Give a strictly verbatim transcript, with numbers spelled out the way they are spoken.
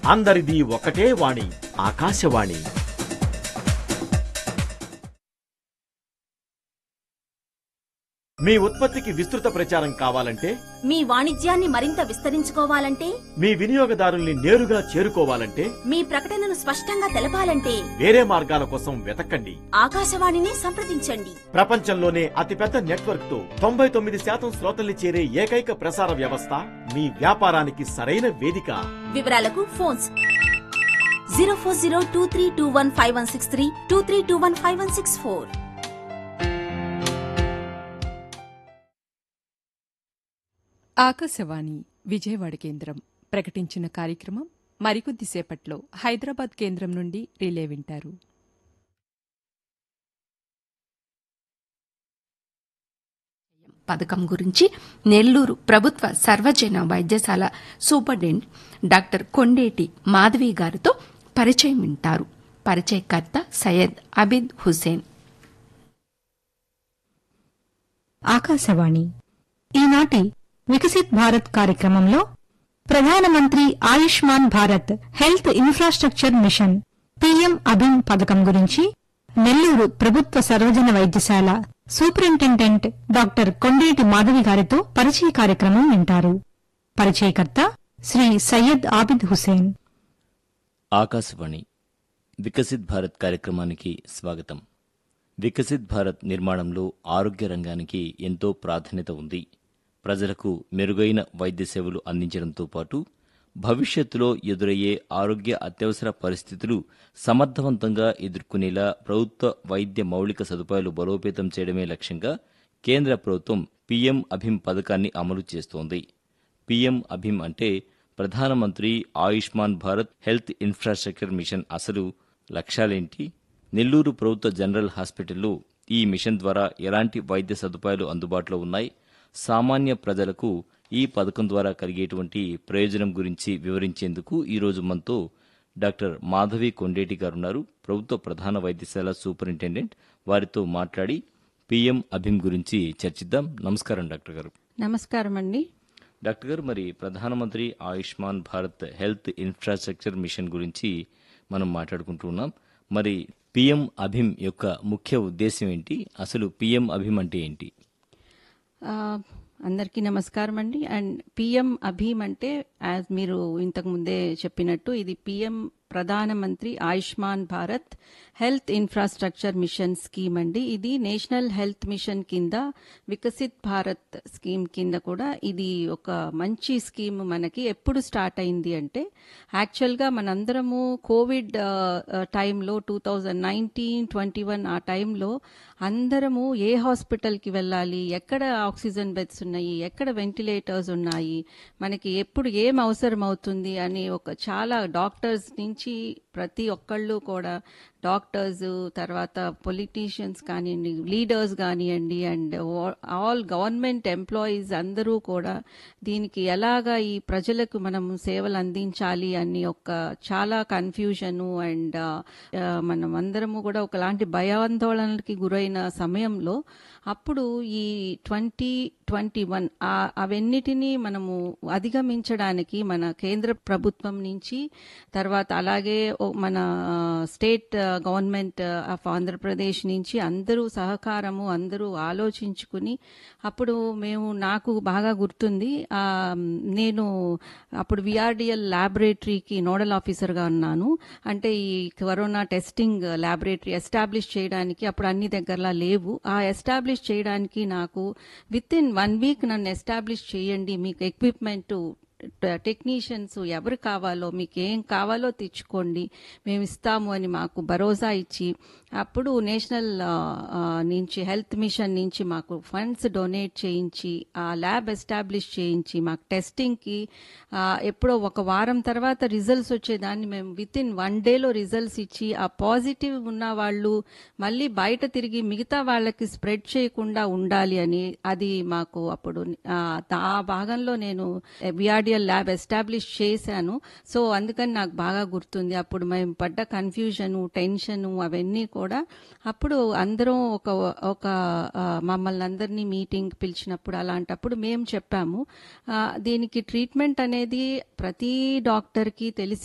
అందరిది ఒకటే వాణి, ఆకాశవాణి. మీ ఉత్పత్తికి విస్తృత ప్రచారం కావాలంటే, మీ వాణిజ్యాన్ని మరింత విస్తరించుకోవాలంటే, మీ వినియోగదారుల్ని నేరుగా చేరుకోవాలంటే, మీ ప్రకటనను స్పష్టంగా తెలపాలంటే వేరే మార్గాల కోసం వెతకండి. ఆకాశవాణిని సంప్రదించండి. ప్రపంచంలోనే అతిపెద్ద నెట్వర్క్ తో తొంభై తొమ్మిది శాతం శ్రోతల్ని చేరే ఏకైక ప్రసార వ్యవస్థ మీ వ్యాపారానికి సరైన వేదిక. వివరాలకు phones zero four zero two three two one five one six three two three two one five one six four. Akashvani Vijayawada కేంద్రం ప్రకటించిన కార్యక్రమం మరికొద్దిసేపట్లో హైదరాబాద్ కేంద్రం నుండి రిలే వింటారు. పథకం గురించి నెల్లూరు ప్రభుత్వ సర్వజన వైద్యశాల సూపరింటెండెంట్ డాక్టర్ కొండేటి మాధవి గారితో పరిచయం వింటారు. పరిచయకర్త సయ్యద్ అబీద్ హుసేన్. ఆకాశవాణి ఈనాటి వికసిత్ భారత్ కార్యక్రమంలో ప్రధానమంత్రి Ayushman Bharat health infrastructure machine PM అభిమ్ పథకం గురించి నెల్లూరు ప్రభుత్వ సర్వజన వైద్యశాల సూపరింటెండెంట్ డాక్టర్ కొండేటి మాధవి గారితో పరిచయ కార్యక్రమం వింటారు. పరిచయకర్త శ్రీ సయ్యద్ ఆబిద్ హుసేన్. ఆకాశవాణి వికసిత్ భారత్ కార్యక్రమానికి స్వాగతం. వికసిత్ భారత్ నిర్మాణంలో ఆరోగ్య రంగానికి ఎంతో ప్రాధాన్యత ఉంది. ప్రజలకు మెరుగైన వైద్య సేవలు అందించడంతో పాటు భవిష్యత్తులో ఎదురయ్యే ఆరోగ్య అత్యవసర పరిస్థితులు సమర్థవంతంగా ఎదుర్కొనేలా ప్రభుత్వ వైద్య మౌలిక సదుపాయాలు బలోపేతం చేయడమే లక్ష్యంగా కేంద్ర ప్రభుత్వం పీఎం అభిమ్ పథకాన్ని అమలు చేస్తోంది. పీఎం అభిమ్ అంటే ప్రధానమంత్రి Ayushman Bharat health infrastructure machine. అసలు లక్ష్యాలేంటి? నెల్లూరు ప్రభుత్వ జనరల్ హాస్పిటల్లో ఈ మిషన్ ద్వారా ఎలాంటి వైద్య సదుపాయాలు అందుబాటులో ఉన్నాయి? సామాన్య ప్రజలకు ఈ పథకం ద్వారా కలిగేటువంటి ప్రయోజనం గురించి వివరించేందుకు ఈరోజు మనతో డాక్టర్ మాధవి కొండేటి గారున్నారు, ప్రభుత్వ ప్రధాన వైద్యశాల సూపరింటెండెంట్. వారితో మాట్లాడి పీఎం అభిమ్ గురించి చర్చిద్దాం. నమస్కారం డాక్టర్ గారు. నమస్కారం అండి. డాక్టర్ గారు, మరి ప్రధానమంత్రి Ayushman Bharat health infrastructure machine గురించి మనం మాట్లాడుకుంటున్నాం. మరి పీఎం అభిమ్ యొక్క ముఖ్య ఉద్దేశం ఏంటి? అసలు పీఎం అభిమ్ అంటే ఏంటి? అందరికీ నమస్కారం అండి. అండ్ పీఎం అభిమ్ అంటే యాజ్ మీరు ఇంతకు ముందే చెప్పినట్టు ఇది పీఎం ప్రధానమంత్రి Ayushman Bharat health infrastructure machine scheme అండి. ఇది నేషనల్ హెల్త్ మిషన్ కింద వికసిత్ భారత్ స్కీమ్ కింద కూడా ఇది ఒక మంచి స్కీమ్. మనకి ఎప్పుడు స్టార్ట్ అయింది అంటే యాక్చువల్గా మనందరము కోవిడ్ టైంలో two thousand nineteen twenty one ఆ టైంలో అందరము ఏ హాస్పిటల్కి వెళ్ళాలి, ఎక్కడ ఆక్సిజన్ బెడ్స్ ఉన్నాయి, ఎక్కడ వెంటిలేటర్స్ ఉన్నాయి, మనకి ఎప్పుడు ఏం అవసరం అవుతుంది అని ఒక చాలా డాక్టర్స్ నుంచి ప్రతి ఒక్కళ్ళు కూడా డాక్టర్స్, తర్వాత పొలిటీషియన్స్ కానివ్వండి, లీడర్స్ కానివ్వండి, అండ్ ఆల్ గవర్నమెంట్ ఎంప్లాయీస్ అందరూ కూడా దీనికి ఎలాగా ఈ ప్రజలకు మనం సేవలు అందించాలి అని ఒక చాలా కన్ఫ్యూజను అండ్ మనం అందరము కూడా ఒకలాంటి భయాందోళనలకి గురైన సమయంలో అప్పుడు ఈ ట్వంటీ ట్వంటీ వన్ అవన్నిటినీ మనము అధిగమించడానికి మన కేంద్ర ప్రభుత్వం నుంచి, తర్వాత అలాగే మన స్టేట్ గవర్నమెంట్ ఆఫ్ ఆంధ్రప్రదేశ్ నుంచి అందరూ సహకారము అందరూ ఆలోచించుకుని అప్పుడు మేము నాకు బాగా గుర్తుంది, నేను అప్పుడు విఆర్డిఎల్ ల్యాబొరేటరీకి నోడల్ ఆఫీసర్గా ఉన్నాను. అంటే ఈ కరోనా టెస్టింగ్ ల్యాబొరేటరీ ఎస్టాబ్లిష్ చేయడానికి అప్పుడు అన్ని దగ్గరలా లేవు. ఆ ఎస్టాబ్లిష్ చేయడానికి నాకు విత్ ఇన్ వన్ వీక్ నన్ను ఎస్టాబ్లిష్ చేయండి, మీకు ఎక్విప్మెంట్ టెక్నీషియన్స్ ఎవరు కావాలో మీకు ఏం కావాలో తెచ్చుకోండి, మేము ఇస్తాము అని మాకు భరోసా ఇచ్చి అప్పుడు నేషనల్ నుంచి హెల్త్ మిషన్ నుంచి మాకు ఫండ్స్ డొనేట్ చేయించి ఆ ల్యాబ్ ఎస్టాబ్లిష్ చేయించి మాకు టెస్టింగ్కి ఎప్పుడో ఒక వారం తర్వాత రిజల్ట్స్ వచ్చేదాన్ని మేము విత్ ఇన్ వన్ డేలో రిజల్ట్స్ ఇచ్చి ఆ పాజిటివ్ ఉన్న వాళ్ళు మళ్ళీ బయట తిరిగి మిగతా వాళ్ళకి స్ప్రెడ్ చేయకుండా ఉండాలి అని అది మాకు అప్పుడు ఆ భాగంలో నేను విఆర్డిఎల్ ల్యాబ్ ఎస్టాబ్లిష్ చేశాను. సో అందుకని నాకు బాగా గుర్తుంది అప్పుడు మేము పడ్డ కన్ఫ్యూజను టెన్షను అవన్నీ కూడా. అప్పుడు అందరం ఒక ఒక మమ్మల్ని అందరినీ మీటింగ్ పిలిచినప్పుడు అలాంటప్పుడు మేము చెప్పాము దీనికి ట్రీట్మెంట్ అనేది ప్రతి డాక్టర్కి తెలిసి